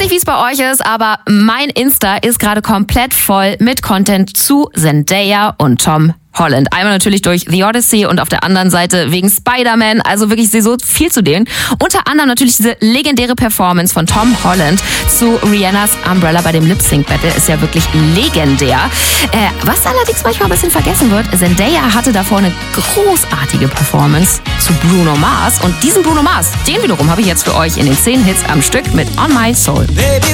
nicht, wie es bei euch ist, aber mein Insta ist gerade komplett voll mit Content zu Zendaya und Tom Holland. Einmal natürlich durch The Odyssey und auf der anderen Seite wegen Spider-Man. Also wirklich, ich sehe so viel zu denen. Unter anderem natürlich diese legendäre Performance von Tom Holland zu Rihannas Umbrella bei dem Lip-Sync-Battle ist ja wirklich legendär. Was allerdings manchmal ein bisschen vergessen wird, Zendaya hatte davor eine großartige Performance zu Bruno Mars. Und diesen Bruno Mars, den wiederum habe ich jetzt für euch in den 10 Hits am Stück mit On My Soul.